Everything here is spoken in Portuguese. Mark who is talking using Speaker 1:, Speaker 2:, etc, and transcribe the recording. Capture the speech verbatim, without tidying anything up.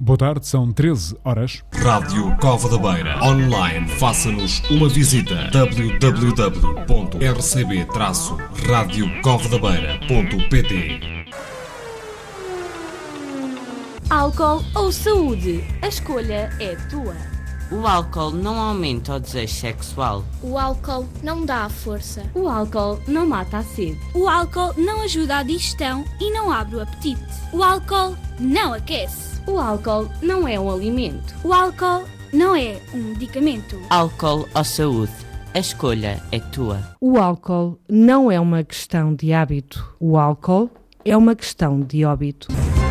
Speaker 1: Boa tarde, são treze horas.
Speaker 2: Rádio Cova da Beira. Online, faça-nos uma visita. w w w ponto r c b traço rádio cova da beira ponto p t.
Speaker 3: Álcool ou saúde? A escolha é tua.
Speaker 4: O álcool não aumenta o desejo sexual.
Speaker 5: O álcool não dá força.
Speaker 3: O álcool não mata a sede.
Speaker 6: O álcool não ajuda à digestão e não abre o apetite. O álcool não aquece.
Speaker 3: O álcool não é um alimento.
Speaker 6: O álcool não é um medicamento.
Speaker 4: Álcool ou saúde? A escolha é tua.
Speaker 7: O álcool não é uma questão de hábito. O álcool é uma questão de óbito.